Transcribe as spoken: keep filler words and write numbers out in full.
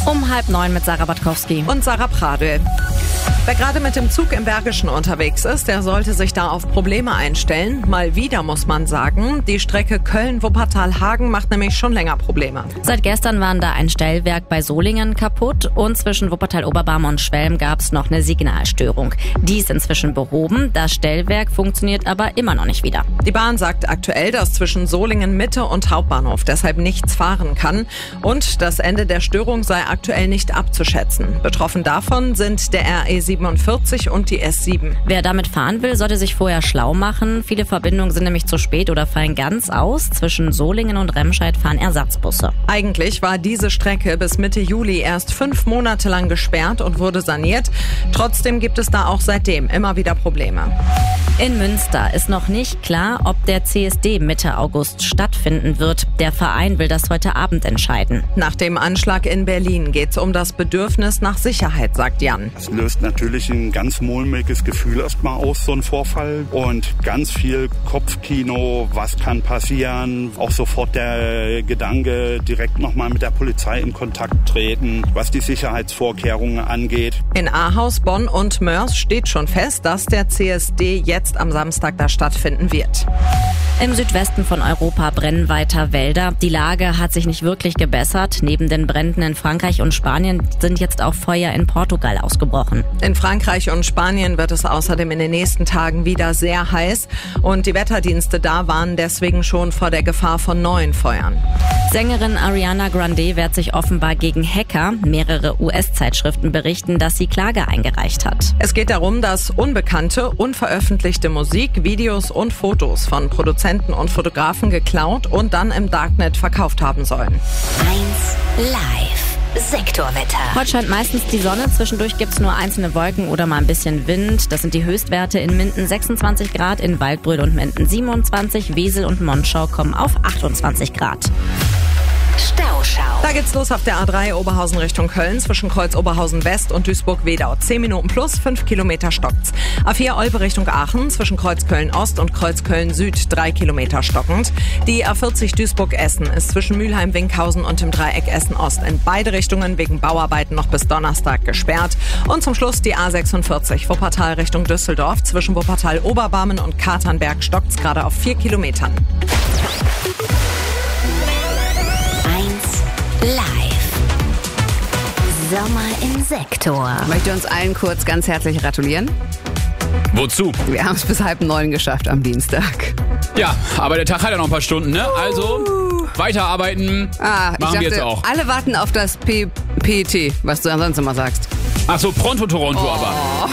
Um halb neun mit Sarah Batkowski. Und Sarah Pradl. Wer gerade mit dem Zug im Bergischen unterwegs ist, der sollte sich da auf Probleme einstellen. Mal wieder muss man sagen, die Strecke Köln-Wuppertal-Hagen macht nämlich schon länger Probleme. Seit gestern waren da ein Stellwerk bei Solingen kaputt und zwischen Wuppertal-Oberbarm und Schwelm gab es noch eine Signalstörung. Die ist inzwischen behoben, das Stellwerk funktioniert aber immer noch nicht wieder. Die Bahn sagt aktuell, dass zwischen Solingen Mitte und Hauptbahnhof deshalb nichts fahren kann und das Ende der Störung sei aktuell nicht abzuschätzen. Betroffen davon sind der R E siebenundvierzig und die S sieben. Wer damit fahren will, sollte sich vorher schlau machen. Viele Verbindungen sind nämlich zu spät oder fallen ganz aus. Zwischen Solingen und Remscheid fahren Ersatzbusse. Eigentlich war diese Strecke bis Mitte Juli erst fünf Monate lang gesperrt und wurde saniert. Trotzdem gibt es da auch seitdem immer wieder Probleme. In Münster ist noch nicht klar, ob der C S D Mitte August stattfinden wird. Der Verein will das heute Abend entscheiden. Nach dem Anschlag in Berlin geht es um das Bedürfnis nach Sicherheit, sagt Jan. Es löst natürlich ein ganz mulmiges Gefühl erstmal aus, so ein Vorfall. Und ganz viel Kopfkino, was kann passieren. Auch sofort der Gedanke, direkt nochmal mit der Polizei in Kontakt treten, was die Sicherheitsvorkehrungen angeht. In Ahaus, Bonn und Mörs steht schon fest, dass der C S D jetzt am Samstag da stattfinden wird. Im Südwesten von Europa brennen weiter Wälder. Die Lage hat sich nicht wirklich gebessert. Neben den Bränden in Frankreich und Spanien sind jetzt auch Feuer in Portugal ausgebrochen. In Frankreich und Spanien wird es außerdem in den nächsten Tagen wieder sehr heiß. Und die Wetterdienste da warnen deswegen schon vor der Gefahr von neuen Feuern. Sängerin Ariana Grande wehrt sich offenbar gegen Hacker. Mehrere U S-Zeitschriften berichten, dass sie Klage eingereicht hat. Es geht darum, dass unbekannte, unveröffentlichte Musik, Videos und Fotos von Produzenten und Fotografen geklaut und dann im Darknet verkauft haben sollen. eins Live. Sektorwetter. Heute scheint meistens die Sonne, zwischendurch gibt's nur einzelne Wolken oder mal ein bisschen Wind. Das sind die Höchstwerte in Minden sechsundzwanzig Grad, in Waldbröl und Minden siebenundzwanzig, Wesel und Monschau kommen auf achtundzwanzig Grad. Stauschau. Da geht's los auf der A drei Oberhausen Richtung Köln zwischen Kreuz Oberhausen West und Duisburg-Wedau. zehn Minuten plus, fünf Kilometer stockt's. A vier Olpe Richtung Aachen zwischen Kreuz Köln Ost und Kreuz Köln Süd drei Kilometer stockend. Die A vierzig Duisburg-Essen ist zwischen Mülheim-Winkhausen und dem Dreieck Essen-Ost in beide Richtungen wegen Bauarbeiten noch bis Donnerstag gesperrt. Und zum Schluss die A sechsundvierzig Wuppertal Richtung Düsseldorf zwischen Wuppertal-Oberbarmen und Katernberg stockt's gerade auf vier Kilometern. Live. Sommer im Sektor. Ich möchte uns allen kurz ganz herzlich gratulieren. Wozu? Wir haben es bis halb neun geschafft am Dienstag. Ja, aber der Tag hat ja noch ein paar Stunden, ne? Also, weiterarbeiten Ah, ich machen dachte, wir jetzt auch. alle warten auf das P P T, was du ansonsten immer sagst. Ach so, Pronto Toronto Oh. aber.